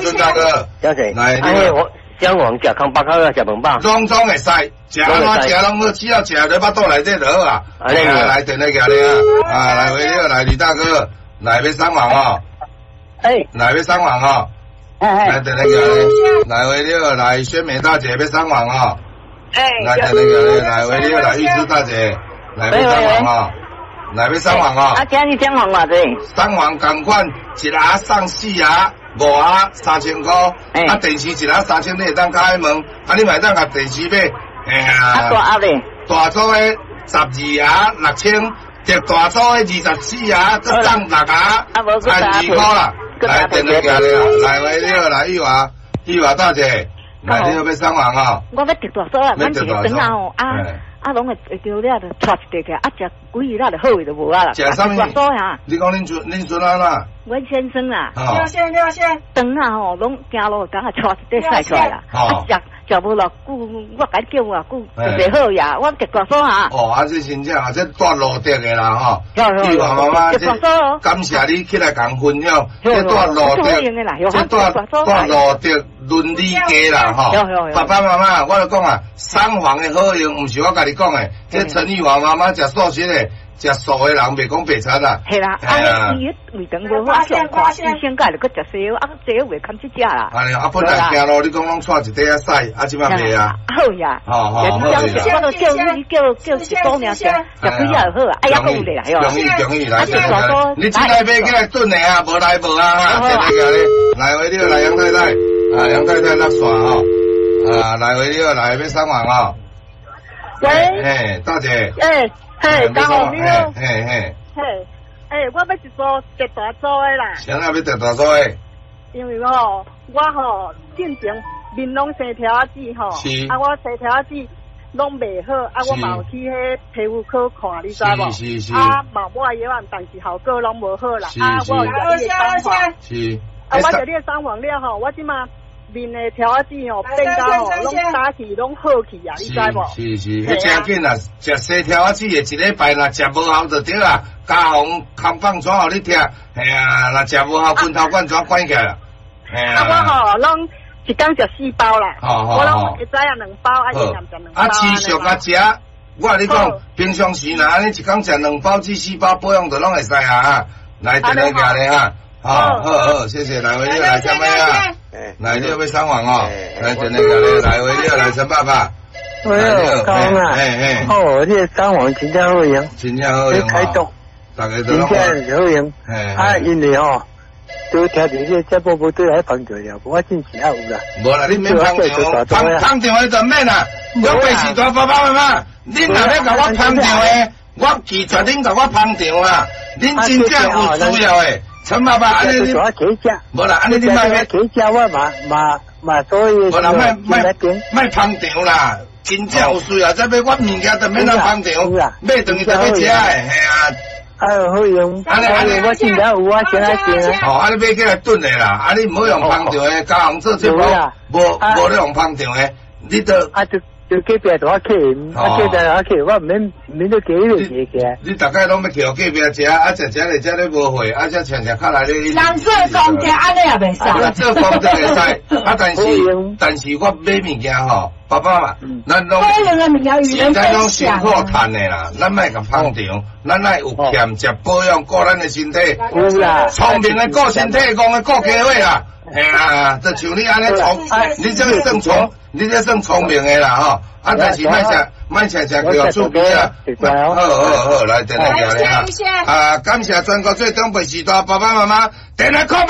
孙大哥，来， 我姜黄食康巴口啊，食饭饱， 拢会使，食安怎食拢好，只要食在巴肚内底就好啊。来，电话叫你啊，来回了，来吕大哥，来要送黄哦，来要送黄哦，来电话叫你，来回了，来宣美大姐要送黄哦，来电话叫你，来回了，来玉芝大姐，来要送黄哦。来要送黄哦！ 今日送黄偌济？ 送黄同款，一盒送4盒，5盒3000块。电视一盒3000，你会当开门，你咪当甲电视买。 大盒嘞？ 大组的12盒6000，着大组的24盒，再送6盒，12块啦。来，电话叫你啦，来回了，来玉华大姐，来你要送黄哦。 我要特大组啊，咱一个等下哦拢会着了就带一块起，食几日就好就无啊啦。 食啥物？你讲恁孙安怎？ 阮先生啦， 了先。 等下吼，拢行路刚啊带一块晒出来啦。食无偌久，我甲你叫偌久，就袂好呀。我特大组啊。 这真正啊，这带路德的啦吼。 玉华妈妈， 这感谢你起来共分享，这带路德，这带路德伦理家啦吼。爸爸妈妈，我就讲啊，送黄的好用，唔是我甲你讲的，这陈玉华妈妈食素食的。食素的人袂讲白菜啦， 系啦，伊胃肠无好，上看医生介就去食西药，西药袂堪去食啦。 安尼本来行路你讲拢带一袋啊屎，即摆袂啊。 好呀， 好， 我都叫一包尔食几日好啊，哎呀好嘞啦， 容易来，你今来买起来炖的啊，无来无啊，来回了来杨太太，杨太太落线吼，来回了来要送黄哦。 喂， 大姐。 刚好你好。我要一组特大组的啦。 啥要特大组的？ 因为我进前面拢生条仔籽吼，我生条仔籽拢袂好，我嘛有去迄皮肤科看，你知无？ 是。 嘛我药丸，但是效果拢无好啦。我有食你的三黄。 是。 我食你的三黄了吼，我即马。面的条仔籽吼变到吼，拢打起拢好去啊，你知无？是， 迄真紧啊！食西条仔籽的一礼拜，若食无效就对啦。加红空放纸互你听，若食无效，棍头管纸关起来啦。 我吼拢一工食4包啦，我拢会知2包，一人食2包。 持续甲食，我甲你讲，平常时若安尼一工食2包至4包，保养就拢会使啊！来，电话行咧哈。好，谢谢，来回你来什么呀？来你要送黄哦，来电话叫你来回你来陈爸爸。 讲啊，你送黄真正好用， 真正好用开毒， 大家都真正好用。因为都听电视节目对来放着了，我真是有啦。 无啦，你免放掉，放掉的就免啦。我背时大爸爸妈妈，恁若要甲我放掉的，我拒绝恁甲我放掉啦。恁真正有需要的。陈爸爸，安尼你无啦，安尼你卖我嘛，所以无啦，卖捧场啦，真正有需要，再买我物件就免咱捧场，买等于就要食的，系啊。 好用，我现在有我先来先啊。 安尼买起来炖的啦，安尼唔好用捧场的，加红色就无咧用捧场的，你都。 就隔壁大客，隔壁大客，我免都给伊食嘅。 你大概拢要去隔壁食，食嚟食咧无会，才常较来咧。 人做公职安尼也袂使。 做公职会使，但是我买物件吼，爸爸嘛，咱拢辛苦赚的啦，咱莫甲捧场，咱爱有欠食保养顾咱的身体。 有啦， 聪明的顾身体，戆的顾家伙啦。就像你安尼你这算聪。你这算聪明的啦吼，但是莫吃叫出名啊！好，来电话叫你哈。感谢全国最长辈时代爸爸妈妈，电话空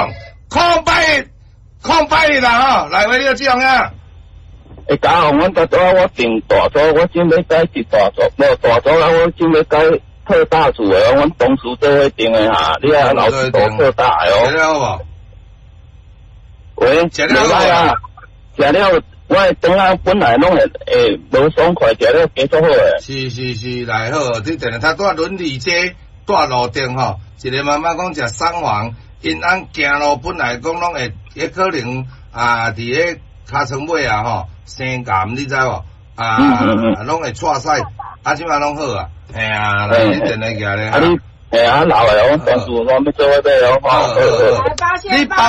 白啦吼，来为你这样啊。 加红阮大组我订大组，我准备改一大组，无大组我准备改特大组的，阮同事做伙订的哈，你啊老师都特大哦。 食了无？ 喂， 食了啊？ 食了，我等下本来拢会无爽快，食了加足好诶。 是，来好，你定他带伦理街带路灯吼，一个妈妈讲食送黄，因按行路本来讲拢会，可能伫迄尻川尾啊吼，生癌你知无？拢会错晒，即摆拢好啊，嘿啊，来你定来行咧。 老诶，我同事我要做伙买哦， 你